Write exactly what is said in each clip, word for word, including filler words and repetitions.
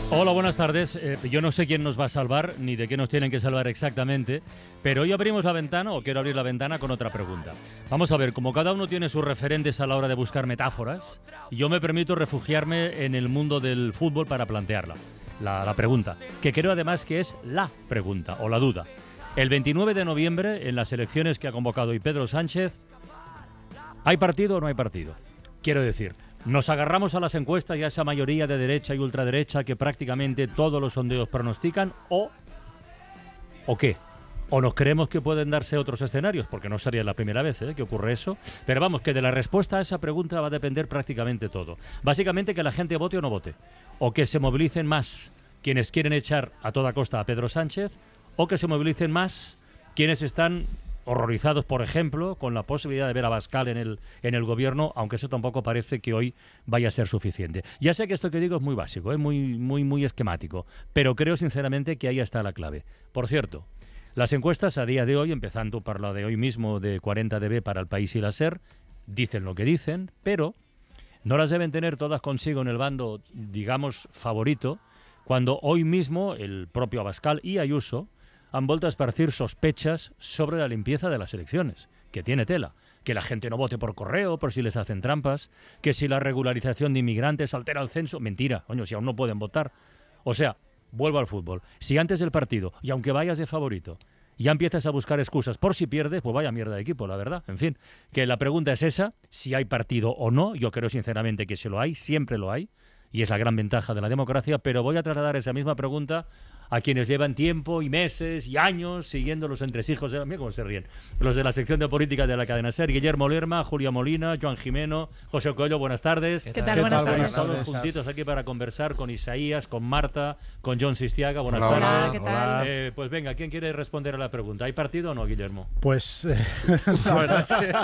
Hola, buenas tardes. Eh, yo no sé quién nos va a salvar, ni de qué nos tienen que salvar exactamente, pero hoy abrimos la ventana, o quiero abrir la ventana con otra pregunta. Vamos a ver, como cada uno tiene sus referentes a la hora de buscar metáforas, yo me permito refugiarme en el mundo del fútbol para plantearla. La, la pregunta, que creo además que es la pregunta, o la duda. El veintinueve de noviembre, en las elecciones que ha convocado hoy Pedro Sánchez, ¿hay partido o no hay partido? Quiero decir, nos agarramos a las encuestas y a esa mayoría de derecha y ultraderecha que prácticamente todos los sondeos pronostican, o ¿o qué? ¿O nos creemos que pueden darse otros escenarios? Porque no sería la primera vez ¿eh? que ocurre eso. Pero vamos, que de la respuesta a esa pregunta va a depender prácticamente todo. Básicamente que la gente vote o no vote. O que se movilicen más quienes quieren echar a toda costa a Pedro Sánchez, o que se movilicen más quienes están horrorizados, por ejemplo, con la posibilidad de ver a Abascal en el, en el gobierno, aunque eso tampoco parece que hoy vaya a ser suficiente. Ya sé que esto que digo es muy básico, ¿eh? muy, muy, muy esquemático, pero creo sinceramente que ahí está la clave. Por cierto, las encuestas a día de hoy, empezando por la de hoy mismo de cuarenta D B para El País y la SER, dicen lo que dicen, pero no las deben tener todas consigo en el bando, digamos, favorito, cuando hoy mismo el propio Abascal y Ayuso han vuelto a esparcir sospechas sobre la limpieza de las elecciones, que tiene tela. Que la gente no vote por correo, por si les hacen trampas, que si la regularización de inmigrantes altera el censo. Mentira, coño, si aún no pueden votar. O sea, vuelvo al fútbol. Si antes del partido, y aunque vayas de favorito, ya empiezas a buscar excusas por si pierdes, pues vaya mierda de equipo, la verdad. En fin, que la pregunta es esa, si hay partido o no. Yo creo sinceramente que si lo hay, siempre lo hay, y es la gran ventaja de la democracia, pero voy a trasladar esa misma pregunta a quienes llevan tiempo y meses y años siguiendo los entresijos, de, mira cómo se ríen, los de la sección de política de la cadena SER, Guillermo Lerma, Julia Molina, Joan Jimeno, José Coelho, buenas tardes. ¿Qué tal? ¿Qué buenas tal? tardes. Todos juntitos aquí para conversar con Isaías, con Marta, con John Sistiaga, buenas Hola, tardes. hola, ¿qué tal? Eh, pues venga, ¿quién quiere responder a la pregunta? ¿Hay partido o no, Guillermo? Pues eh, la verdad es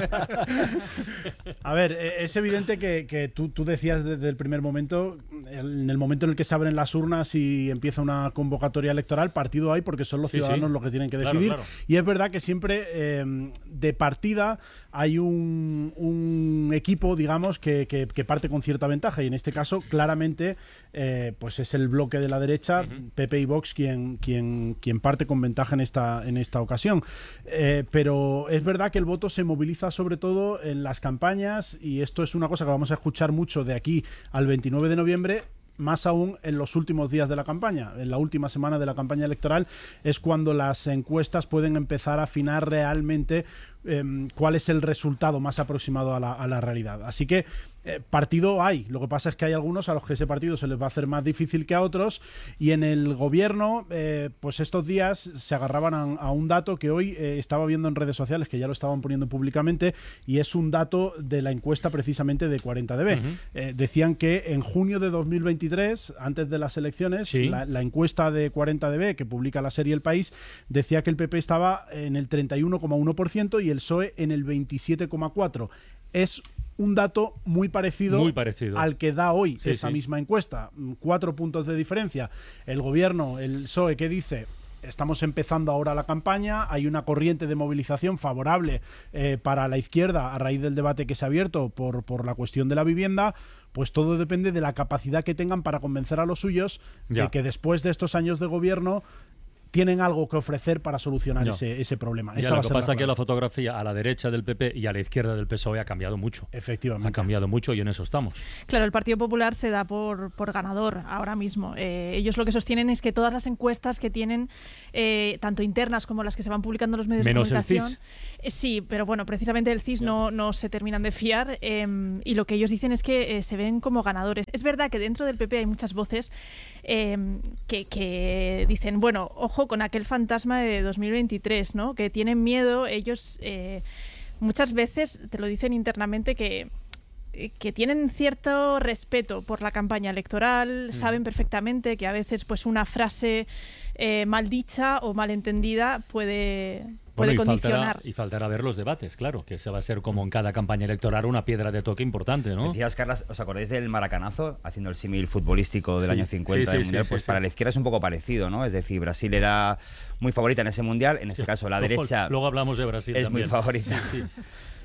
que... A ver, eh, es evidente que, que tú, tú decías desde el primer momento, en el momento en el que se abren las urnas y empieza una convocatoria electoral, partido hay porque son los Sí, ciudadanos sí. los que tienen que Claro, decidir. claro. Y es verdad que siempre eh, de partida hay un, un equipo, digamos, que, que, que parte con cierta ventaja, y en este caso claramente eh, pues es el bloque de la derecha, uh-huh. P P y Vox, quien, quien, quien parte con ventaja en esta, en esta ocasión. Eh, pero es verdad que el voto se moviliza sobre todo en las campañas, y esto es una cosa que vamos a escuchar mucho de aquí al veintinueve de noviembre, más aún en los últimos días de la campaña. En la última semana de la campaña electoral es cuando las encuestas pueden empezar a afinar realmente eh, cuál es el resultado más aproximado a la, a la realidad. Así que eh, partido hay. Lo que pasa es que hay algunos a los que ese partido se les va a hacer más difícil que a otros, y en el gobierno eh, pues estos días se agarraban a, a un dato que hoy eh, estaba viendo en redes sociales, que ya lo estaban poniendo públicamente, y es un dato de la encuesta precisamente de cuarenta D B. Uh-huh. Eh, decían que en junio de dos mil veintitrés, antes de las elecciones, sí. la, la encuesta de cuarenta D B que publica la serie El País decía que el P P estaba en el treinta y uno coma uno por ciento y el P S O E en el veintisiete coma cuatro por ciento. Es un dato muy parecido, muy parecido al que da hoy sí, esa sí. misma encuesta. Cuatro puntos de diferencia. El gobierno, el P S O E, que dice: estamos empezando ahora la campaña, hay una corriente de movilización favorable eh, para la izquierda a raíz del debate que se ha abierto por, por la cuestión de la vivienda. Pues todo depende de la capacidad que tengan para convencer a los suyos ya. de que después de estos años de gobierno tienen algo que ofrecer para solucionar no. ese, ese problema. Ya, Esa lo que pasa es que la la fotografía a la derecha del P P y a la izquierda del P S O E ha cambiado mucho. Efectivamente. Ha cambiado mucho y en eso estamos. Claro, el Partido Popular se da por, por ganador ahora mismo. Eh, ellos lo que sostienen es que todas las encuestas que tienen, eh, tanto internas como las que se van publicando en los medios Menos de comunicación... el C I S. Eh, sí, pero bueno, precisamente el C I S no, no se terminan de fiar eh, y lo que ellos dicen es que eh, se ven como ganadores. Es verdad que dentro del P P hay muchas voces eh, que, que dicen, bueno, ojo con aquel fantasma de dos mil veintitrés, ¿no? Que tienen miedo, ellos eh, muchas veces te lo dicen internamente que que tienen cierto respeto por la campaña electoral, mm. saben perfectamente que a veces pues una frase eh, mal dicha o mal entendida puede, puede bueno, y condicionar. Faltará, y faltará ver los debates, claro, que ese va a ser como en cada campaña electoral una piedra de toque importante, ¿no? Decías, Carlas, ¿os acordáis del maracanazo? Haciendo el símil futbolístico del sí. año cincuenta sí, del sí, Mundial, sí, pues sí, para sí. la izquierda es un poco parecido, ¿no? Es decir, Brasil era muy favorita en ese Mundial, en este sí. caso la luego, derecha... Luego hablamos de Brasil es también. muy favorita. Sí, sí.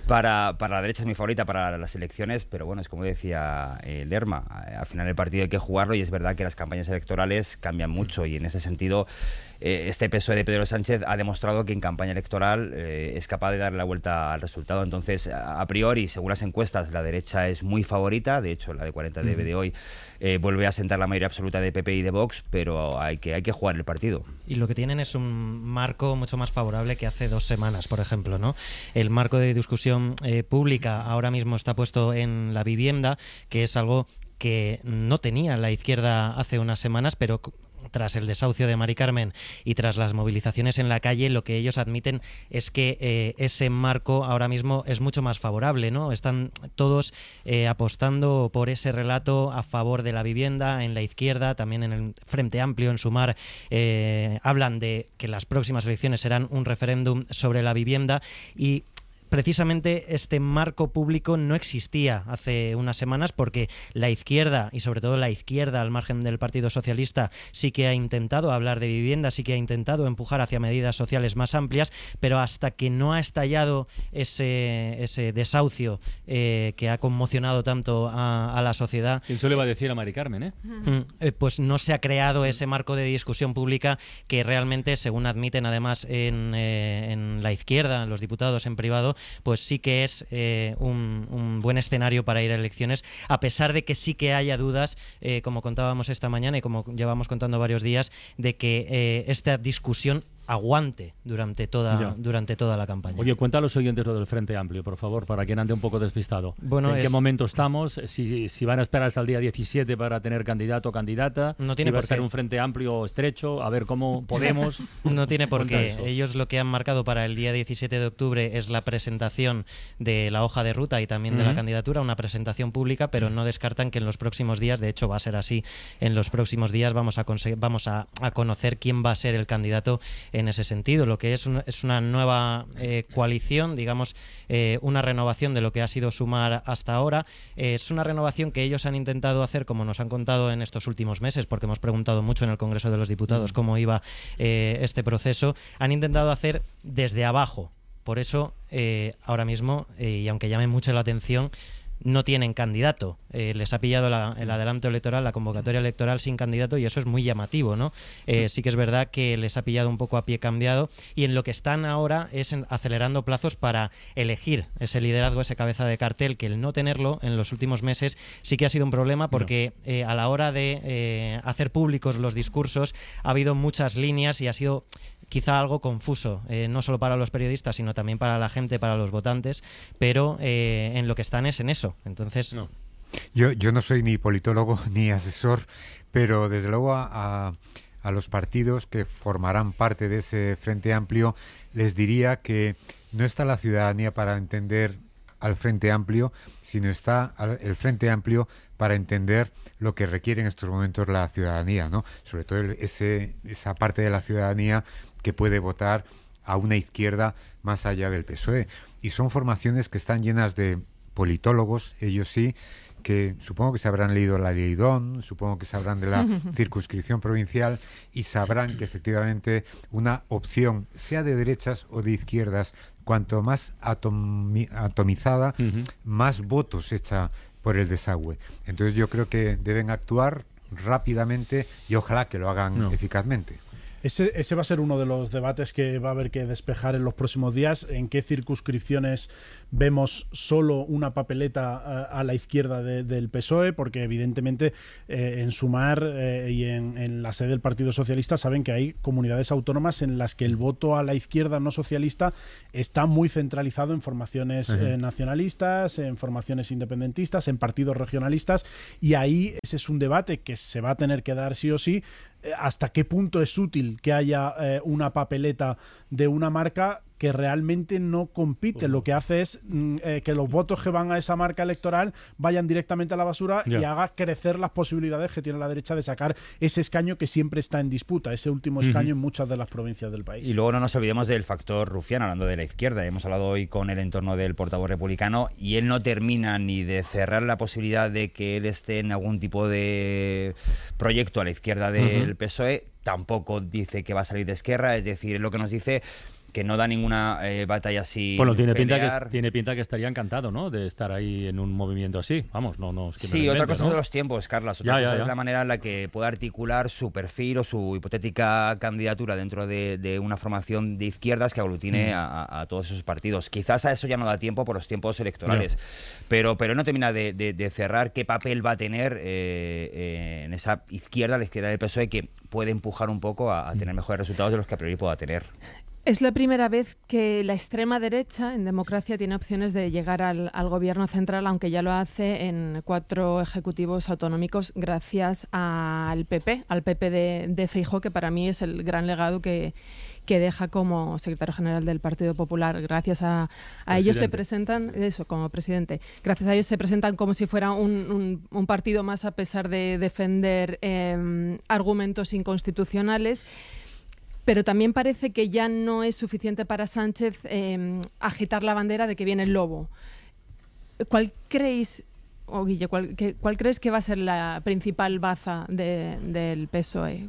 para, para la derecha es mi favorita para las elecciones, pero bueno, es como decía eh, Lerma, al final el partido hay que jugarlo y es verdad que las campañas electorales cambian mucho y en ese sentido eh, este P S O E de Pedro Sánchez ha demostrado que en campaña electoral eh, es capaz de darle la vuelta al resultado. Entonces, a priori, según las encuestas, la derecha es muy favorita, de hecho la de cuarenta D B de hoy eh, vuelve a sentar la mayoría absoluta de P P y de Vox, pero hay que, hay que jugar el partido. Y lo que tienen es un marco mucho más favorable que hace dos semanas, por ejemplo, ¿no? El marco de discusión eh, pública ahora mismo está puesto en la vivienda, que es algo que no tenía la izquierda hace unas semanas, pero tras el desahucio de Mari Carmen y tras las movilizaciones en la calle, lo que ellos admiten es que eh, ese marco ahora mismo es mucho más favorable, ¿no? Están todos eh, apostando por ese relato a favor de la vivienda, en la izquierda, también en el Frente Amplio, en Sumar, eh, hablan de que las próximas elecciones serán un referéndum sobre la vivienda y precisamente este marco público no existía hace unas semanas porque la izquierda, y sobre todo la izquierda al margen del Partido Socialista, sí que ha intentado hablar de vivienda, sí que ha intentado empujar hacia medidas sociales más amplias, pero hasta que no ha estallado ese, ese desahucio eh, que ha conmocionado tanto a, a la sociedad... Eso le va a decir a Mari Carmen, ¿eh? eh pues no se ha creado ese marco de discusión pública que realmente, según admiten además en, eh, en la izquierda, los diputados en privado, pues sí que es eh, un, un buen escenario para ir a elecciones, a pesar de que sí que haya dudas, eh, como contábamos esta mañana y como llevamos contando varios días, de que eh, esta discusión aguante durante toda durante toda la campaña. Oye, cuenta a los oyentes lo del Frente Amplio, por favor, para quien ande un poco despistado. Bueno, ¿En es... qué momento estamos? Si, si van a esperar hasta el día diecisiete para tener candidato o candidata, no tiene si va por a ser qué. un Frente Amplio estrecho, a ver cómo podemos... No tiene por qué. Eso. Ellos lo que han marcado para el día diecisiete de octubre es la presentación de la hoja de ruta y también de uh-huh. la candidatura, una presentación pública, pero no descartan que en los próximos días, de hecho va a ser así, en los próximos días vamos a vamos a, a conocer quién va a ser el candidato en ese sentido. Lo que es, un, es una nueva eh, coalición, digamos, eh, una renovación de lo que ha sido Sumar hasta ahora. Eh, es una renovación que ellos han intentado hacer, como nos han contado en estos últimos meses, porque hemos preguntado mucho en el Congreso de los Diputados cómo iba eh, este proceso. Han intentado hacer desde abajo. Por eso, eh, ahora mismo, eh, y aunque llame mucho la atención, no tienen candidato. Eh, les ha pillado la, el adelanto electoral, la convocatoria electoral sin candidato y eso es muy llamativo, ¿no? Eh, sí que es verdad que les ha pillado un poco a pie cambiado y en lo que están ahora es en, acelerando plazos para elegir ese liderazgo, ese cabeza de cartel, que el no tenerlo en los últimos meses sí que ha sido un problema porque eh, a la hora de eh, hacer públicos los discursos ha habido muchas líneas y ha sido quizá algo confuso, eh, no solo para los periodistas, sino también para la gente, para los votantes, pero eh, en lo que están es en eso. Entonces, no. Yo, yo no soy ni politólogo ni asesor, pero desde luego a, a, a los partidos que formarán parte de ese Frente Amplio les diría que no está la ciudadanía para entender al Frente Amplio, sino está el Frente Amplio para entender lo que requiere en estos momentos la ciudadanía, ¿no? Sobre todo el, ese, esa parte de la ciudadanía que puede votar a una izquierda más allá del P S O E. Y son formaciones que están llenas de politólogos, ellos sí, que supongo que se habrán leído la Ley Don, supongo que sabrán de la circunscripción provincial y sabrán que efectivamente una opción, sea de derechas o de izquierdas, cuanto más atomi- atomizada, uh-huh. más votos echa por el desagüe. Entonces yo creo que deben actuar rápidamente y ojalá que lo hagan no. eficazmente. Ese, ese va a ser uno de los debates que va a haber que despejar en los próximos días. ¿En qué circunscripciones vemos solo una papeleta a, a la izquierda de, del P S O E? Porque evidentemente eh, en Sumar eh, y en, en la sede del Partido Socialista saben que hay comunidades autónomas en las que el voto a la izquierda no socialista está muy centralizado en formaciones uh-huh. eh, nacionalistas, en formaciones independentistas, en partidos regionalistas, y ahí ese es un debate que se va a tener que dar sí o sí. ¿Hasta qué punto es útil que haya eh, una papeleta de una marca que realmente no compite? Lo que hace es mm, eh, que los votos que van a esa marca electoral vayan directamente a la basura yeah. y haga crecer las posibilidades que tiene la derecha de sacar ese escaño que siempre está en disputa, ese último escaño uh-huh. en muchas de las provincias del país. Y luego no nos olvidemos del factor Rufián, hablando de la izquierda. Hemos hablado hoy con el entorno del portavoz republicano y él no termina ni de cerrar la posibilidad de que él esté en algún tipo de proyecto a la izquierda del uh-huh. P S O E, tampoco dice que va a salir de Esquerra, es decir, lo que nos dice que no da ninguna eh, batalla así. Bueno, tiene pinta, pelear. que, tiene pinta que estaría encantado, ¿no? De estar ahí en un movimiento así. Vamos, no, no. Es que me Sí, lo otra invente, cosa ¿no? son los tiempos, Carlas. Otra Ya, cosa ya, ya. es la manera en la que puede articular su perfil o su hipotética candidatura dentro de, de una formación de izquierdas que aglutine Mm. a, a todos esos partidos. Quizás a eso ya no da tiempo por los tiempos electorales, yeah. pero, pero no termina de, de, de cerrar qué papel va a tener eh, eh, en esa izquierda, la izquierda del P S O E, que puede empujar un poco a, a tener mejores resultados de los que a priori pueda tener. Es la primera vez que la extrema derecha en democracia tiene opciones de llegar al, al gobierno central, aunque ya lo hace en cuatro ejecutivos autonómicos gracias al P P, al P P de, de Feijóo, que para mí es el gran legado que, que deja como secretario general del Partido Popular. Gracias a, a ellos se presentan, eso, como presidente, gracias a ellos se presentan como si fuera un, un, un partido más, a pesar de defender eh, argumentos inconstitucionales. Pero también parece que ya no es suficiente para Sánchez eh, agitar la bandera de que viene el lobo. ¿Cuál creéis, o Guille, cuál, que, cuál crees que va a ser la principal baza de, del P S O E,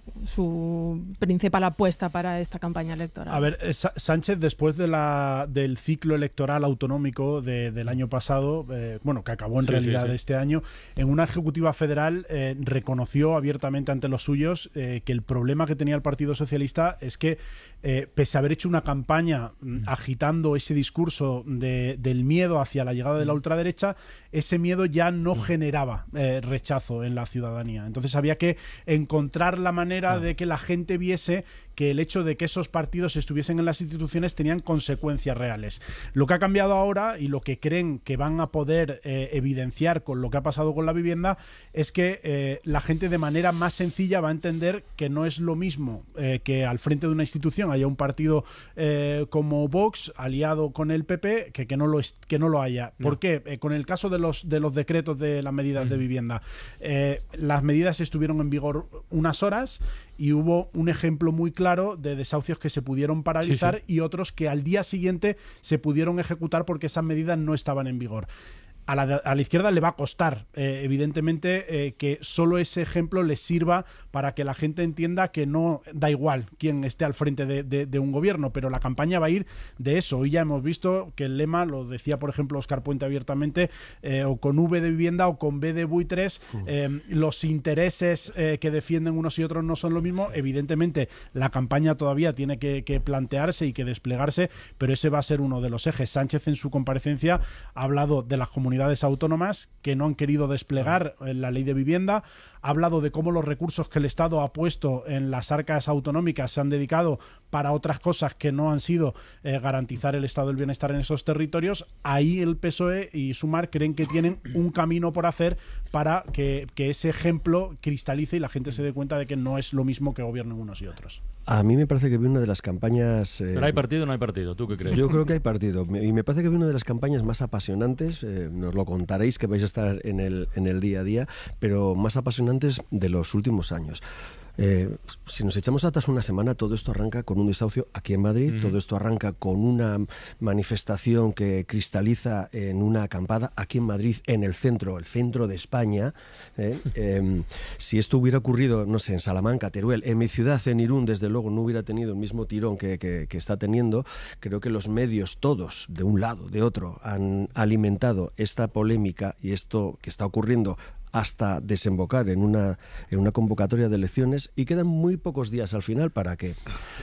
su principal apuesta para esta campaña electoral? A ver, Sánchez, después de la, del ciclo electoral autonómico de, del año pasado, eh, bueno, que acabó en sí, realidad sí, sí. este año, en una ejecutiva federal eh, reconoció abiertamente ante los suyos eh, que el problema que tenía el Partido Socialista es que, eh, pese a haber hecho una campaña mm. agitando ese discurso de, del miedo hacia la llegada de la ultraderecha, ese miedo ya no generaba eh, rechazo en la ciudadanía. Entonces había que encontrar la manera de que la gente viese que el hecho de que esos partidos estuviesen en las instituciones tenían consecuencias reales. Lo que ha cambiado ahora y lo que creen que van a poder eh, evidenciar con lo que ha pasado con la vivienda es que eh, la gente de manera más sencilla va a entender que no es lo mismo eh, que al frente de una institución haya un partido eh, como Vox aliado con el P P que que no lo, es, que no lo haya. ¿Por no. qué? Eh, con el caso de los, de los decretos de las medidas mm. de vivienda, eh, las medidas estuvieron en vigor unas horas y hubo un ejemplo muy claro de desahucios que se pudieron paralizar sí, sí. y otros que al día siguiente se pudieron ejecutar porque esas medidas no estaban en vigor. A la, a la izquierda le va a costar, eh, evidentemente, eh, que solo ese ejemplo les sirva para que la gente entienda que no da igual quién esté al frente de, de, de un gobierno, pero la campaña va a ir de eso. Hoy ya hemos visto que el lema, lo decía por ejemplo Óscar Puente abiertamente, eh, o con V de vivienda o con B de buitres, eh, los intereses eh, que defienden unos y otros no son lo mismo. Evidentemente la campaña todavía tiene que, que plantearse y que desplegarse, pero ese va a ser uno de los ejes. Sánchez en su comparecencia ha hablado de las comunidades autónomas que no han querido desplegar la ley de vivienda, ha hablado de cómo los recursos que el Estado ha puesto en las arcas autonómicas se han dedicado para otras cosas que no han sido eh, garantizar el estado del bienestar en esos territorios. Ahí el P S O E y Sumar creen que tienen un camino por hacer para que, que ese ejemplo cristalice y la gente se dé cuenta de que no es lo mismo que gobiernen unos y otros. A mí me parece que vi una de las campañas... Eh, ¿Pero hay partido o no hay partido? ¿Tú qué crees? Yo creo que hay partido. Y me parece que vi una de las campañas más apasionantes, eh, nos lo contaréis que vais a estar en el, en el día a día, pero más apasionantes de los últimos años. Eh, si nos echamos atrás una semana, todo esto arranca con un desahucio aquí en Madrid, mm. todo esto arranca con una manifestación que cristaliza en una acampada aquí en Madrid, en el centro, el centro de España. Eh, eh, si esto hubiera ocurrido, no sé, en Salamanca, Teruel, en mi ciudad, en Irún, desde luego no hubiera tenido el mismo tirón que, que, que está teniendo. Creo que los medios todos, de un lado, de otro, han alimentado esta polémica y esto que está ocurriendo hasta desembocar en una, en una convocatoria de elecciones, y quedan muy pocos días al final para que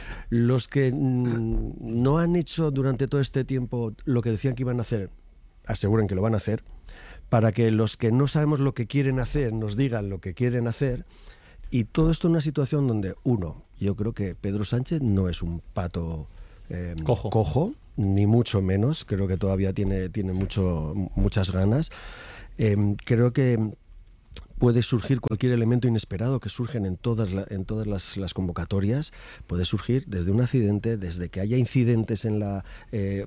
los que mm, no han hecho durante todo este tiempo lo que decían que iban a hacer, aseguren que lo van a hacer, para que los que no sabemos lo que quieren hacer nos digan lo que quieren hacer, y todo esto en una situación donde, uno, yo creo que Pedro Sánchez no es un pato eh, cojo. cojo, ni mucho menos, creo que todavía tiene, tiene mucho, muchas ganas. Eh, creo que puede surgir cualquier elemento inesperado que surgen en todas, la, en todas las, las convocatorias. Puede surgir desde un accidente, desde que haya incidentes en la eh,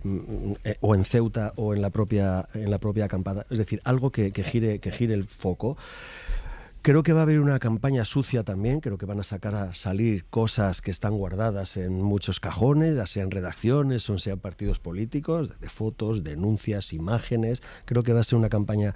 o en Ceuta o en la propia en la propia acampada. Es decir, algo que, que gire que gire el foco. Creo que va a haber una campaña sucia también, creo que van a sacar a salir cosas que están guardadas en muchos cajones, ya sean redacciones o sean partidos políticos, de fotos, denuncias, imágenes. Creo que va a ser una campaña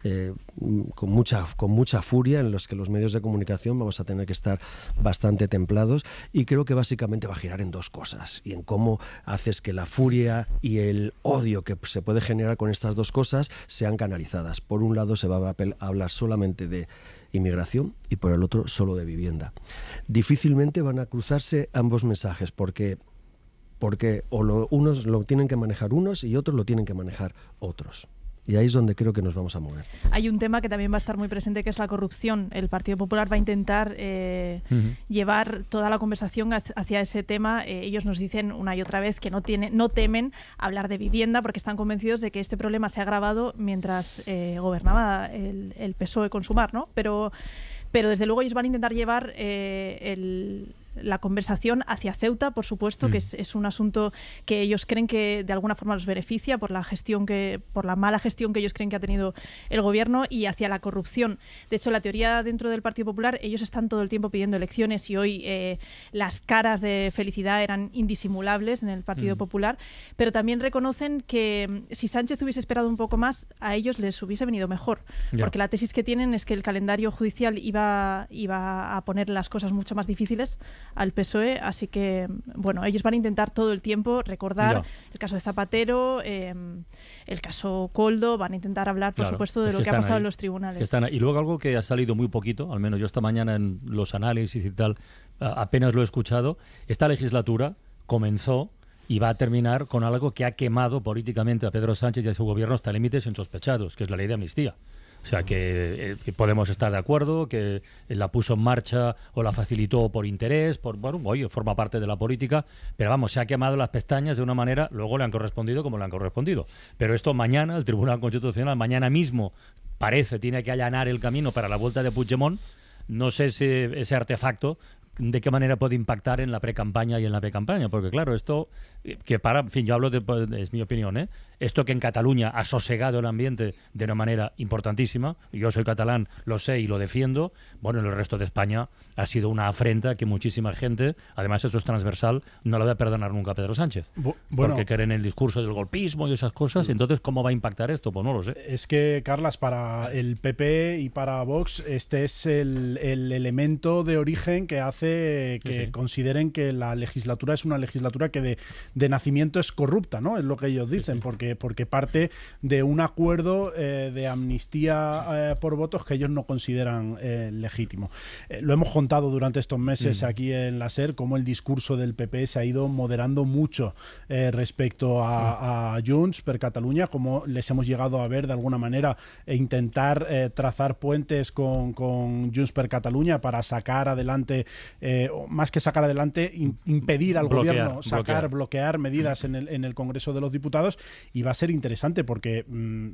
eh, con, mucha, con mucha furia, en los que los medios de comunicación vamos a tener que estar bastante templados, y creo que básicamente va a girar en dos cosas, y en cómo haces que la furia y el odio que se puede generar con estas dos cosas sean canalizadas. Por un lado se va a hablar solamente de inmigración y por el otro solo de vivienda. Difícilmente van a cruzarse ambos mensajes, porque, porque o lo, unos lo tienen que manejar unos y otros lo tienen que manejar otros. Y ahí es donde creo que nos vamos a mover. Hay un tema que también va a estar muy presente, que es la corrupción. El Partido Popular va a intentar eh, uh-huh. llevar toda la conversación hacia ese tema. Eh, ellos nos dicen una y otra vez que no, tiene, no temen hablar de vivienda, porque están convencidos de que este problema se ha agravado mientras eh, gobernaba el, el P S O E con Sumar, ¿no? Pero, pero desde luego ellos van a intentar llevar eh, el... la conversación hacia Ceuta, por supuesto, mm. que es, es un asunto que ellos creen que de alguna forma los beneficia por la gestión que, por la mala gestión que ellos creen que ha tenido el gobierno, y hacia la corrupción. De hecho, la teoría dentro del Partido Popular, ellos están todo el tiempo pidiendo elecciones, y hoy eh, las caras de felicidad eran indisimulables en el Partido mm. Popular, pero también reconocen que si Sánchez hubiese esperado un poco más, a ellos les hubiese venido mejor, yeah. porque la tesis que tienen es que el calendario judicial iba, iba a poner las cosas mucho más difíciles al P S O E, así que bueno, ellos van a intentar todo el tiempo recordar ya. el caso de Zapatero, eh, el caso Koldo, van a intentar hablar, por claro, supuesto, de lo que, que ha pasado ahí. en los tribunales. Es que están ahí. Y luego algo que ha salido muy poquito, al menos yo esta mañana en los análisis y tal, apenas lo he escuchado, esta legislatura comenzó y va a terminar con algo que ha quemado políticamente a Pedro Sánchez y a su gobierno hasta límites insospechados, que es la ley de amnistía. O sea, que, eh, que podemos estar de acuerdo, que la puso en marcha o la facilitó por interés, por bueno, oye, forma parte de la política, pero vamos, se ha quemado las pestañas de una manera, luego le han correspondido como le han correspondido. Pero esto mañana, el Tribunal Constitucional, mañana mismo, parece, tiene que allanar el camino para la vuelta de Puigdemont. No sé si ese artefacto de qué manera puede impactar en la pre-campaña y en la pre-campaña, porque claro, esto que para, en fin, yo hablo de, es mi opinión, ¿eh? Esto que en Cataluña ha sosegado el ambiente de una manera importantísima, yo soy catalán, lo sé y lo defiendo, bueno, en el resto de España ha sido una afrenta que muchísima gente, además eso es transversal, no lo voy a perdonar nunca a Pedro Sánchez, Bu- bueno, porque creen en el discurso del golpismo y esas cosas, entonces ¿cómo va a impactar esto? Pues no lo sé. Es que, Carlas, para el P P y para Vox, este es el, el elemento de origen que hace que sí, sí. consideren que la legislatura es una legislatura que de, de nacimiento es corrupta, ¿no? Es lo que ellos dicen, sí, sí. porque porque parte de un acuerdo eh, de amnistía eh, por votos que ellos no consideran eh, legítimo. Eh, lo hemos contado durante estos meses mm. aquí en la SER, cómo el discurso del P P se ha ido moderando mucho eh, respecto a, a Junts per Catalunya, como les hemos llegado a ver de alguna manera e intentar eh, trazar puentes con, con Junts per Catalunya para sacar adelante, eh, más que sacar adelante, in, impedir al bloquear, gobierno sacar, bloquear, bloquear medidas en el, en el Congreso de los Diputados, y va a ser interesante porque mmm,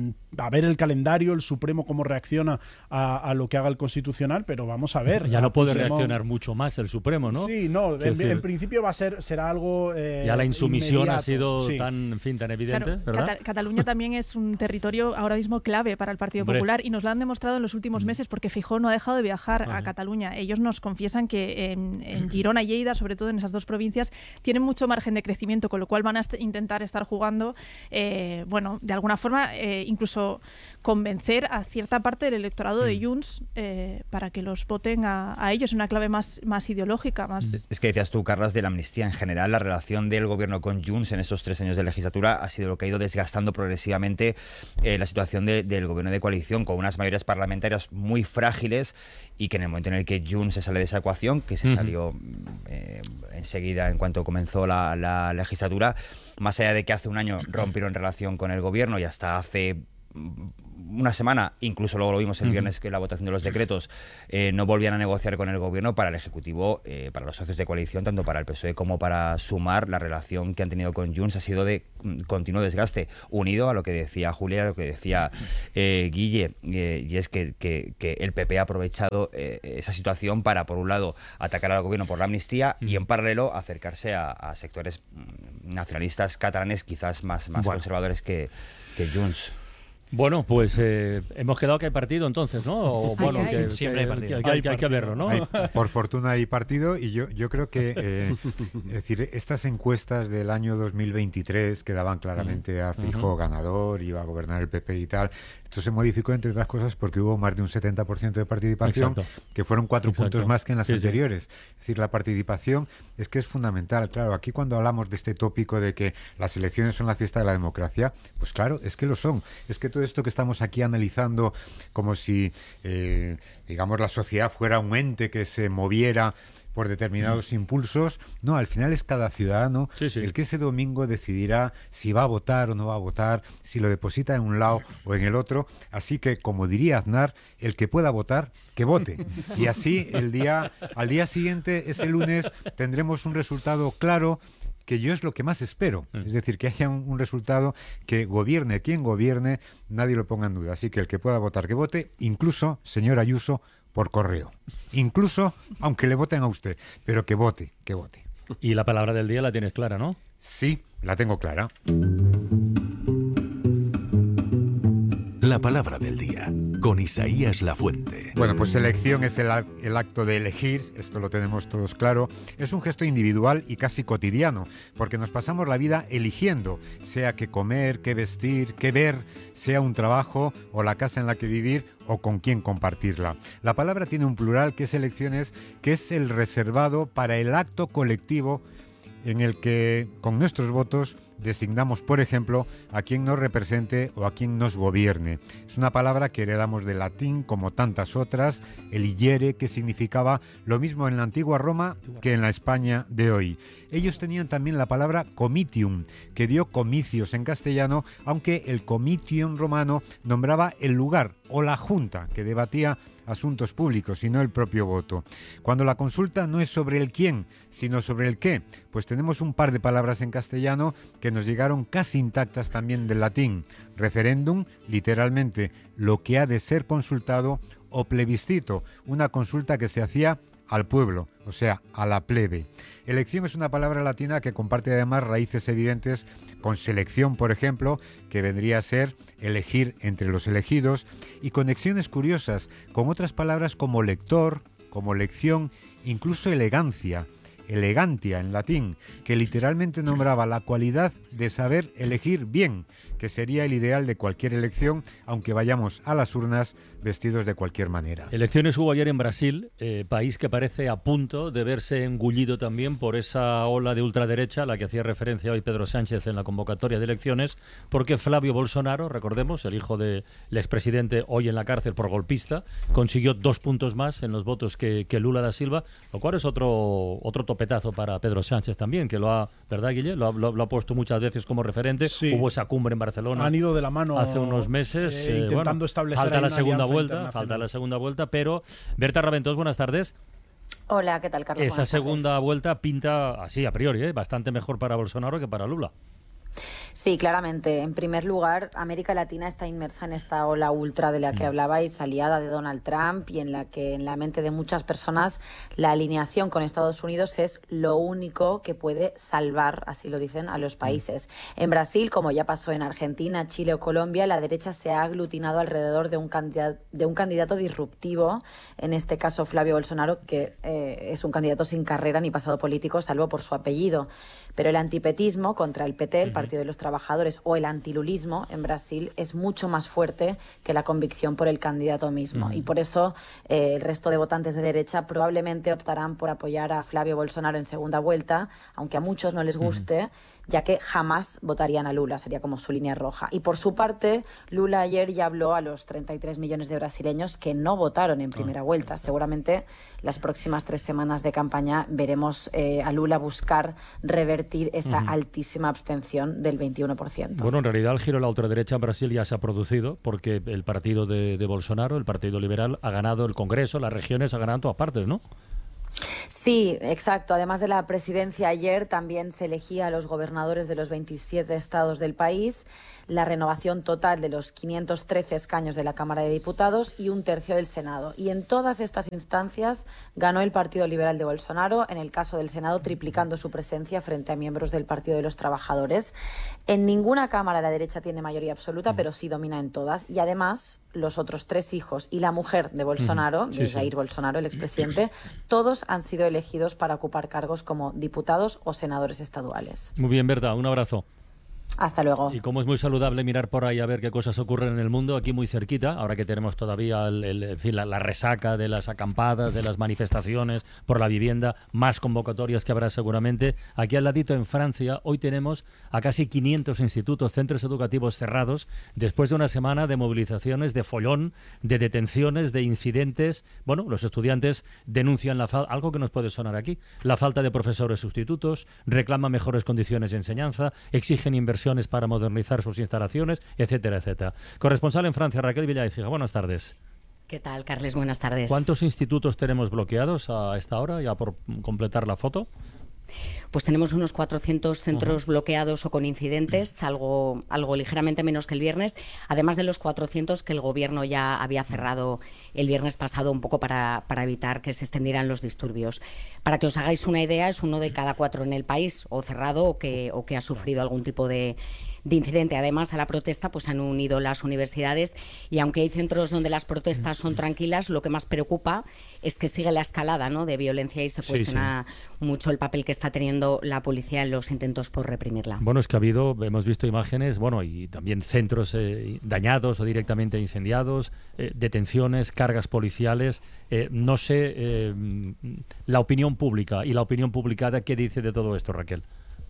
a ver el calendario, el Supremo cómo reacciona a, a lo que haga el Constitucional, pero vamos a ver. Ya no puede Puigdemont... reaccionar mucho más el Supremo, ¿no? Sí, no, en, decir, en principio va a ser será algo eh, ya la insumisión inmediato. ha sido sí. tan, en fin, tan evidente, claro, ¿verdad? Cata- Cataluña también es un territorio ahora mismo clave para el Partido Hombre. Popular, y nos lo han demostrado en los últimos meses, porque Feijóo no ha dejado de viajar Ajá. a Cataluña. Ellos nos confiesan que en, en Girona y Lleida, sobre todo en esas dos provincias, tienen mucho margen de crecimiento, con lo cual van a est- intentar estar jugando, eh, bueno, de alguna forma, eh, incluso convencer a cierta parte del electorado de Junts eh, para que los voten a, a ellos en una clave más, más ideológica. Más... Es que decías tú, Carlas, de la amnistía en general, la relación del gobierno con Junts en estos tres años de legislatura ha sido lo que ha ido desgastando progresivamente eh, la situación de, del gobierno de coalición, con unas mayorías parlamentarias muy frágiles, y que en el momento en el que Junts se sale de esa ecuación, que se uh-huh. salió eh, enseguida en cuanto comenzó la, la legislatura, más allá de que hace un año rompieron relación con el gobierno y hasta hace una semana, incluso luego lo vimos el viernes que la votación de los decretos, eh, no volvían a negociar con el gobierno. Para el Ejecutivo, eh, para los socios de coalición, tanto para el P S O E como para Sumar, la relación que han tenido con Junts ha sido de mm, continuo desgaste, unido a lo que decía Julia, a lo que decía eh, Guille, eh, y es que, que, que el P P ha aprovechado eh, esa situación para, por un lado, atacar al gobierno por la amnistía y, en paralelo, acercarse a, a sectores nacionalistas catalanes quizás más, más bueno. conservadores que, que Junts. Bueno, pues eh, hemos quedado que hay partido entonces, ¿no? O, bueno, Ay, ay. que, Siempre hay que- partido. que- que hay, Hay que hay que verlo, ¿no? Hay- por fortuna hay partido y yo, yo creo que eh, es decir, estas encuestas del año dos mil veintitrés que daban claramente a Feijóo ganador, iba a gobernar el P P y tal, esto se modificó entre otras cosas porque hubo más de un setenta por ciento de participación, Exacto. que fueron cuatro Exacto. puntos más que en las Sí, sí. anteriores. Es decir, la participación es que es fundamental. Claro, aquí cuando hablamos de este tópico de que las elecciones son la fiesta de la democracia, pues claro, es que lo son. Es que todo esto que estamos aquí analizando como si, eh, digamos, la sociedad fuera un ente que se moviera por determinados impulsos, no, al final es cada ciudadano Sí, sí. el que ese domingo decidirá si va a votar o no va a votar, si lo deposita en un lado o en el otro. Así que, como diría Aznar, el que pueda votar, que vote. Y así el día, al día siguiente, ese lunes, tendremos un resultado claro, que yo es lo que más espero. Es decir, que haya un, un resultado que gobierne quien gobierne, nadie lo ponga en duda. Así que el que pueda votar, que vote, incluso, señor Ayuso, por correo. Incluso, aunque le voten a usted, pero que vote, que vote. Y la palabra del día la tienes clara, ¿no? Sí, la tengo clara. La palabra del día, con Isaías Lafuente. Bueno, pues elección es el, ac- el acto de elegir, esto lo tenemos todos claro. Es un gesto individual y casi cotidiano, porque nos pasamos la vida eligiendo, sea qué comer, qué vestir, qué ver, sea un trabajo o la casa en la que vivir o con quién compartirla. La palabra tiene un plural que es elecciones, que es el reservado para el acto colectivo en el que con nuestros votos designamos, por ejemplo, a quien nos represente o a quien nos gobierne. Es una palabra que heredamos del latín, como tantas otras, eligere, que significaba lo mismo en la antigua Roma que en la España de hoy. Ellos tenían también la palabra comitium, que dio comicios en castellano, aunque el comitium romano nombraba el lugar o la junta que debatía asuntos públicos y no el propio voto. Cuando la consulta no es sobre el quién, sino sobre el qué, pues tenemos un par de palabras en castellano que nos llegaron casi intactas también del latín. Referéndum, literalmente, lo que ha de ser consultado, o plebiscito, una consulta que se hacía al pueblo, o sea, a la plebe. Elección es una palabra latina que comparte además raíces evidentes con selección, por ejemplo, que vendría a ser elegir entre los elegidos, y conexiones curiosas con otras palabras como lector, como lección, incluso elegancia, elegantia en latín, que literalmente nombraba la cualidad de saber elegir bien, que sería el ideal de cualquier elección, aunque vayamos a las urnas vestidos de cualquier manera. Elecciones hubo ayer en Brasil, eh, país que parece a punto de verse engullido también por esa ola de ultraderecha a la que hacía referencia hoy Pedro Sánchez en la convocatoria de elecciones, porque Flavio Bolsonaro, recordemos, el hijo del expresidente hoy en la cárcel por golpista, consiguió dos puntos más en los votos que, que Lula da Silva, lo cual es otro, otro topetazo para Pedro Sánchez también, que lo ha, ¿verdad, Guille? Lo ha, lo, lo ha puesto muchas veces como referente. Sí. Hubo esa cumbre en Barcelona. Han ido de la mano hace unos meses. eh, eh, intentando bueno, establecer falta ahí la una segunda alianza vuelta, internacional. falta la segunda vuelta, pero Berta Raventós, buenas tardes. Hola, ¿qué tal, Carlos? Esa Buenas segunda tardes. vuelta pinta así a priori, ¿eh? Bastante mejor para Bolsonaro que para Lula. Sí, claramente. En primer lugar, América Latina está inmersa en esta ola ultra de la que hablabais, aliada de Donald Trump, y en la que en la mente de muchas personas la alineación con Estados Unidos es lo único que puede salvar, así lo dicen, a los países. En Brasil, como ya pasó en Argentina, Chile o Colombia, la derecha se ha aglutinado alrededor de un candidato, de un candidato disruptivo, en este caso Flavio Bolsonaro, que eh, es un candidato sin carrera ni pasado político, salvo por su apellido. Pero el antipetismo contra el P T, el Partido de los Trabajadores, o el antilulismo en Brasil es mucho más fuerte que la convicción por el candidato mismo. Uh-huh. Y por eso eh, el resto de votantes de derecha probablemente optarán por apoyar a Flavio Bolsonaro en segunda vuelta, aunque a muchos no les guste, uh-huh. ya que jamás votarían a Lula, sería como su línea roja. Y por su parte, Lula ayer ya habló a los treinta y tres millones de brasileños que no votaron en primera vuelta. Seguramente las próximas tres semanas de campaña veremos eh, a Lula buscar revertir esa uh-huh. altísima abstención del veintiuno por ciento. Bueno, en realidad el giro a la ultraderecha en Brasil ya se ha producido porque el partido de, de Bolsonaro, el Partido Liberal, ha ganado el Congreso, las regiones, ha ganado en todas partes, ¿no? Sí, exacto. Además de la presidencia, ayer también se elegía a los gobernadores de los veintisiete estados del país, la renovación total de los quinientos trece escaños de la Cámara de Diputados y un tercio del Senado. Y en todas estas instancias ganó el Partido Liberal de Bolsonaro, en el caso del Senado triplicando su presencia frente a miembros del Partido de los Trabajadores. En ninguna Cámara la derecha tiene mayoría absoluta, pero sí domina en todas. Y además, los otros tres hijos y la mujer de Bolsonaro, Sí, de sí. Jair Bolsonaro, el expresidente, todos han sido elegidos para ocupar cargos como diputados o senadores estaduales. Muy bien, Berta, un abrazo. Hasta luego. Y como es muy saludable mirar por ahí a ver qué cosas ocurren en el mundo, aquí muy cerquita, ahora que tenemos todavía el, el, en fin, la, la resaca de las acampadas, de las manifestaciones por la vivienda, más convocatorias que habrá seguramente, aquí al ladito en Francia, hoy tenemos a casi quinientos institutos, centros educativos cerrados, después de una semana de movilizaciones, de follón, de detenciones, de incidentes. Bueno, los estudiantes denuncian la falta, algo que nos puede sonar aquí, la falta de profesores sustitutos, reclaman mejores condiciones de enseñanza, exigen inversión para modernizar sus instalaciones, etcétera, etcétera. Corresponsal en Francia, Raquel Villaécija, buenas tardes. ¿Qué tal, Carles? Buenas tardes. ¿Cuántos institutos tenemos bloqueados a esta hora, ya por completar la foto? Pues tenemos unos cuatrocientos centros uh-huh. bloqueados o con incidentes, algo, algo ligeramente menos que el viernes, además de los cuatrocientos que el gobierno ya había cerrado el viernes pasado un poco para, para evitar que se extendieran los disturbios. Para que os hagáis una idea, es uno de cada cuatro en el país, o cerrado o que, o que ha sufrido algún tipo de, de incidente. Además, a la protesta pues han unido las universidades y aunque hay centros donde las protestas son tranquilas, lo que más preocupa es que sigue la escalada, ¿no?, de violencia y se cuestiona sí, sí. mucho el papel que está teniendo la policía en los intentos por reprimirla. Bueno, es que ha habido, hemos visto imágenes, bueno, y también centros eh, dañados o directamente incendiados, eh, detenciones, cargas policiales. Eh, no sé, eh, la opinión pública y la opinión publicada, ¿qué dice de todo esto, Raquel?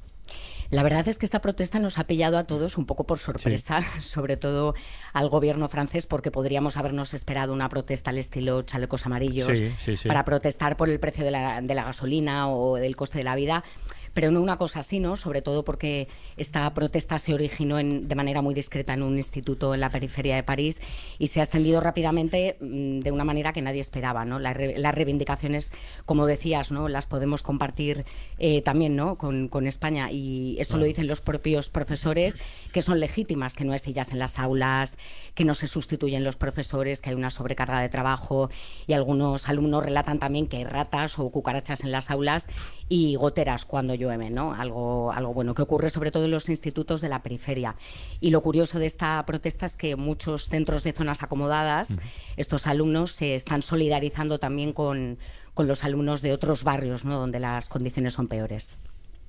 La verdad es que esta protesta nos ha pillado a todos un poco por sorpresa, sí. sobre todo al gobierno francés, porque podríamos habernos esperado una protesta al estilo chalecos amarillos sí, sí, sí. para protestar por el precio de la, de la gasolina o del coste de la vida. Pero no una cosa así, ¿no? Sobre todo porque esta protesta se originó en, de manera muy discreta en un instituto en la periferia de París y se ha extendido rápidamente mmm, de una manera que nadie esperaba, ¿no? La re, las reivindicaciones, como decías, ¿no?, las podemos compartir eh, también, ¿no?, con, con España, y esto claro. lo dicen los propios profesores, que son legítimas, que no hay sillas en las aulas, que no se sustituyen los profesores, que hay una sobrecarga de trabajo, y algunos alumnos relatan también que hay ratas o cucarachas en las aulas y goteras cuando llueve, ¿no? Algo, algo bueno que ocurre sobre todo en los institutos de la periferia. Y lo curioso de esta protesta es que muchos centros de zonas acomodadas, uh-huh. estos alumnos se están solidarizando también con, con los alumnos de otros barrios, ¿no?, donde las condiciones son peores.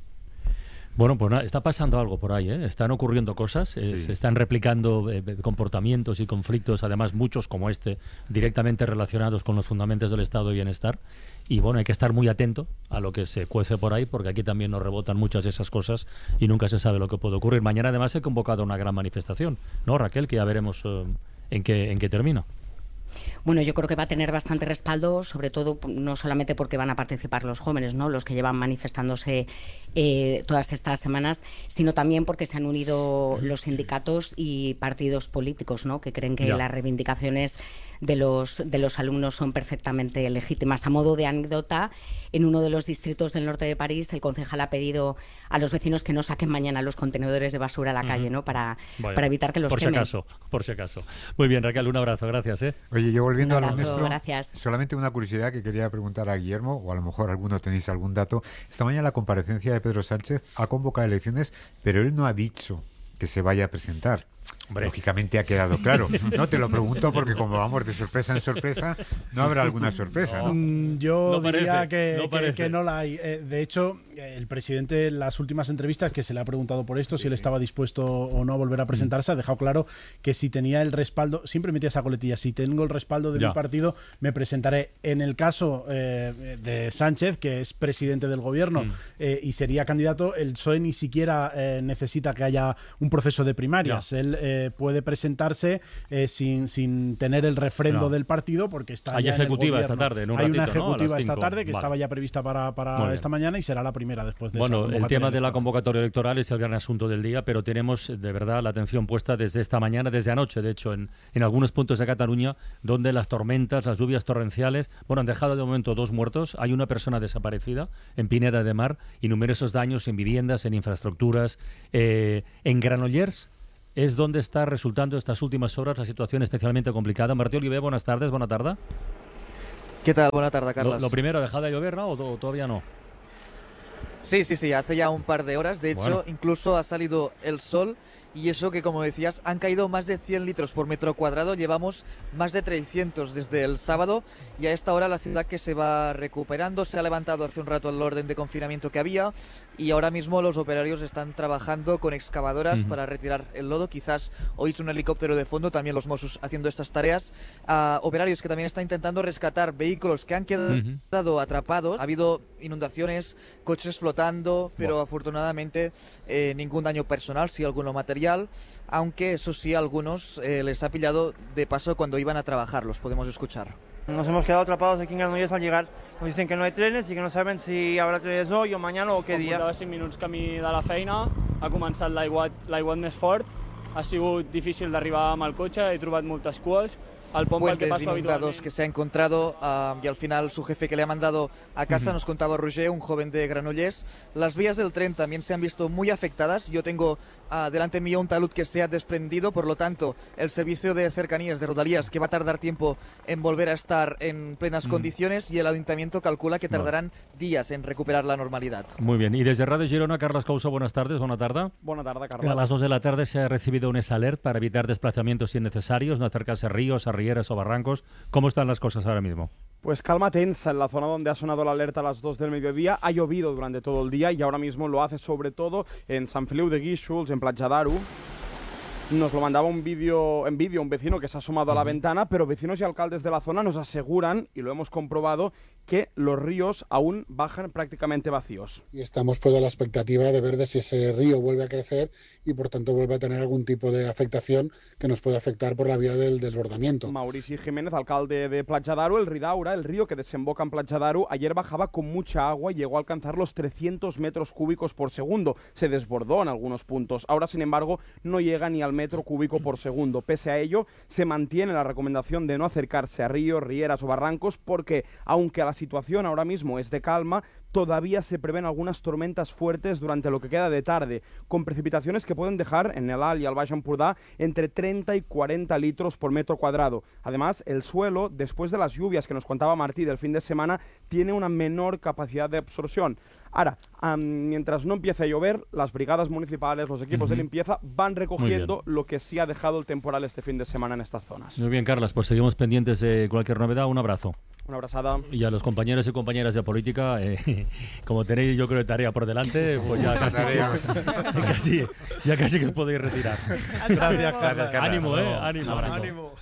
Bueno, pues nada, está pasando algo por ahí, ¿eh? Están ocurriendo cosas, eh, sí. se están replicando eh, comportamientos y conflictos, además muchos como este, directamente relacionados con los fundamentos del estado de bienestar. Y bueno, hay que estar muy atento a lo que se cuece por ahí, porque aquí también nos rebotan muchas de esas cosas y nunca se sabe lo que puede ocurrir. Mañana además se ha convocado una gran manifestación, ¿no, Raquel? Que ya veremos eh, en qué, en qué termina. Bueno, yo creo que va a tener bastante respaldo, sobre todo no solamente porque van a participar los jóvenes, ¿no?, los que llevan manifestándose eh, todas estas semanas, sino también porque se han unido los sindicatos y partidos políticos, ¿no?, que creen que ya. las reivindicaciones de los, de los alumnos son perfectamente legítimas. A modo de anécdota, en uno de los distritos del norte de París, el concejal ha pedido a los vecinos que no saquen mañana los contenedores de basura a la uh-huh. calle, ¿no?, para, para evitar que los por quemen. Por si acaso, por si acaso. Muy bien, Raquel, un abrazo, gracias. ¿eh? Oye, yo volviendo abrazo, a lo nuestro, gracias. solamente una curiosidad que quería preguntar a Guillermo, o a lo mejor algunos tenéis algún dato. Esta mañana la comparecencia de Pedro Sánchez ha convocado elecciones, pero él no ha dicho que se vaya a presentar. Hombre. Lógicamente ha quedado claro. No te lo pregunto porque como vamos de sorpresa en sorpresa, no habrá alguna sorpresa, ¿no? Mm, yo no diría parece, que, no que, que no la hay. Eh, de hecho, el presidente en las últimas entrevistas que se le ha preguntado por esto, sí, si él sí. estaba dispuesto o no a volver a presentarse, mm. ha dejado claro que si tenía el respaldo, siempre metía esa coletilla, si tengo el respaldo de ya. mi partido, me presentaré. En el caso eh, de Sánchez, que es presidente del gobierno mm. eh, y sería candidato, el P S O E ni siquiera eh, necesita que haya un proceso de primarias. Él eh, puede presentarse eh, sin, sin tener el refrendo no. del partido, porque está Hay ya ejecutiva en el esta tarde, en un Hay ratito, una ejecutiva ¿no? esta tarde que vale. estaba ya prevista para, para esta mañana y será la primera después de Bueno, esa el tema de la electoral. convocatoria electoral es el gran asunto del día, pero tenemos de verdad la atención puesta desde esta mañana, desde anoche, de hecho, en, en algunos puntos de Cataluña, donde las tormentas, las lluvias torrenciales, bueno, han dejado de momento dos muertos, hay una persona desaparecida en Pineda de Mar y numerosos daños en viviendas, en infraestructuras. Eh, en Granollers es donde está resultando estas últimas horas la situación especialmente complicada. Martí Olivé, buenas tardes, buena tarde. ¿Qué tal? Buena tarde, Carlos. Lo, lo primero, ¿ha dejado de llover, no? ¿O, o todavía no? Sí, sí, sí, hace ya un par de horas. De hecho, Bueno. incluso ha salido el sol. Y eso que, como decías, han caído más de cien litros por metro cuadrado. Llevamos más de trescientos desde el sábado. Y a esta hora la ciudad que se va recuperando. Se ha levantado hace un rato el orden de confinamiento que había. Y ahora mismo los operarios están trabajando con excavadoras uh-huh. para retirar el lodo. Quizás oís un helicóptero de fondo, también los Mossos haciendo estas tareas. Uh, operarios que también están intentando rescatar vehículos que han quedado uh-huh. atrapados. Ha habido inundaciones, coches flotando, pero wow. afortunadamente eh, ningún daño personal, sí alguno material, aunque eso sí, a algunos eh, les ha pillado de paso cuando iban a trabajar, los podemos escuchar. Nos hemos quedado atrapados aquí en Granollers al llegar. Nos dicen que no hay trenes y que no saben si habrá trenes hoy o mañana o qué dia. Portava cinc minuts camí de la feina, ha començat l'aiguat, l'aiguat més fort, ha sigut difícil d'arribar amb el cotxe, he trobat moltes cues. Al pont Puentes que inundados que se ha encontrado uh, y al final su jefe que le ha mandado a casa, uh-huh. nos contaba Roger, un joven de Granollers. Las vías del tren también se han visto muy afectadas. Yo tengo uh, delante mío un talud que se ha desprendido, por lo tanto el servicio de cercanías de Rodalías, que va a tardar tiempo en volver a estar en plenas uh-huh. condiciones, y el ayuntamiento calcula que tardarán vale. días en recuperar la normalidad. Muy bien, y desde Radio Girona, Carles Couso, buenas tardes, buena tarde. Buena tarde, Carles. A las dos de la tarde se ha recibido un S-Alert para evitar desplazamientos innecesarios, no acercarse a ríos, a rieras o barrancos. ¿Cómo están las cosas ahora mismo? Pues calma tensa en la zona donde ha sonado la alerta a las dos del mediodía. Ha llovido durante todo el día y ahora mismo lo hace sobre todo en Sant Feliu de Guíxols, en Platja d'Aro. Nos lo mandaba un vídeo en vídeo un vecino que se ha asomado a la ventana, pero vecinos y alcaldes de la zona nos aseguran, y lo hemos comprobado, que los ríos aún bajan prácticamente vacíos. Y estamos pues a la expectativa de ver de si ese río vuelve a crecer y por tanto vuelve a tener algún tipo de afectación que nos puede afectar por la vía del desbordamiento. Maurici Jiménez, alcalde de Platja d'Aro, el Ridaura, el río que desemboca en Platja d'Aro, ayer bajaba con mucha agua y llegó a alcanzar los trescientos metros cúbicos por segundo. Se desbordó en algunos puntos. Ahora, sin embargo, no llega ni al metro cúbico por segundo. Pese a ello, se mantiene la recomendación de no acercarse a ríos, rieras o barrancos, porque aunque la situación ahora mismo es de calma, todavía se prevén algunas tormentas fuertes durante lo que queda de tarde, con precipitaciones que pueden dejar en el Alt y al Baix Empordà entre treinta y cuarenta litros por metro cuadrado. Además, el suelo, después de las lluvias que nos contaba Martí del fin de semana, tiene una menor capacidad de absorción. Ahora, um, mientras no empiece a llover, las brigadas municipales, los equipos uh-huh. de limpieza van recogiendo lo que sí ha dejado el temporal este fin de semana en estas zonas. Muy bien, Carles, pues seguimos pendientes de cualquier novedad. Un abrazo. Una abrazada. Y a los compañeros y compañeras de política, eh, como tenéis yo creo tarea por delante, pues ya casi, que, casi, ya casi que os podéis retirar. Gracias, Carles. Ánimo, eh, ánimo. Ánimo.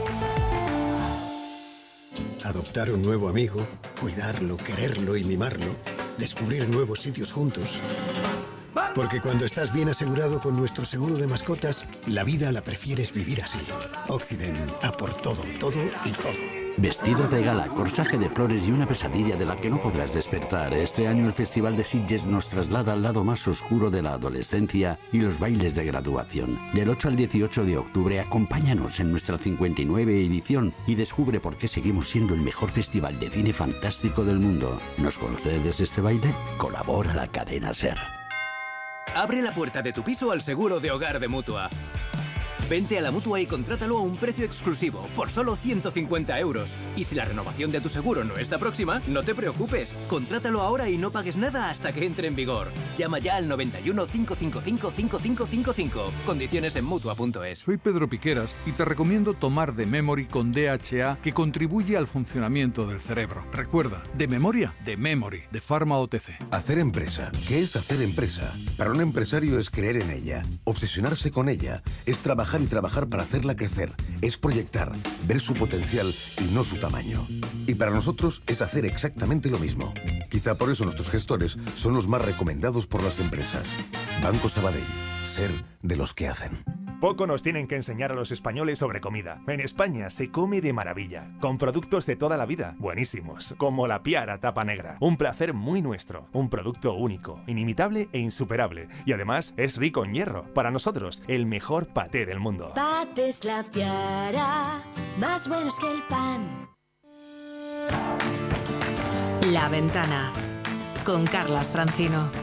Adoptar un nuevo amigo, cuidarlo, quererlo y mimarlo, descubrir nuevos sitios juntos. Porque cuando estás bien asegurado con nuestro seguro de mascotas, la vida la prefieres vivir así. Occident, a por todo, todo y todo. Vestido de gala, corsaje de flores y una pesadilla de la que no podrás despertar. Este año el Festival de Sitges nos traslada al lado más oscuro de la adolescencia y los bailes de graduación. Del ocho al dieciocho de octubre, acompáñanos en nuestra cincuenta y nueve edición y descubre por qué seguimos siendo el mejor festival de cine fantástico del mundo. ¿Nos concedes este baile? Colabora la cadena SER. Abre la puerta de tu piso al seguro de hogar de Mutua. Vente a la Mutua y contrátalo a un precio exclusivo, por solo ciento cincuenta euros. Y si la renovación de tu seguro no está próxima, no te preocupes. Contrátalo ahora y no pagues nada hasta que entre en vigor. Llama ya al noventa y uno, cinco cinco cinco, cinco cinco cinco cinco. Condiciones en Mutua punto es. Soy Pedro Piqueras y te recomiendo tomar The Memory con D H A, que contribuye al funcionamiento del cerebro. Recuerda, de memoria, de Memory, de Pharma O T C. Hacer empresa. ¿Qué es hacer empresa? Para un empresario es creer en ella, obsesionarse con ella, es trabajar y trabajar para hacerla crecer, es proyectar, ver su potencial y no su tamaño. Y para nosotros es hacer exactamente lo mismo. Quizá por eso nuestros gestores son los más recomendados por las empresas. Banco Sabadell, ser de los que hacen. Poco nos tienen que enseñar a los españoles sobre comida. En España se come de maravilla, con productos de toda la vida, buenísimos, como la Piara tapa negra. Un placer muy nuestro, un producto único, inimitable e insuperable. Y además es rico en hierro. Para nosotros, el mejor paté del mundo. Patés La Piara, más buenos que el pan. La Ventana, con Carlas Francino.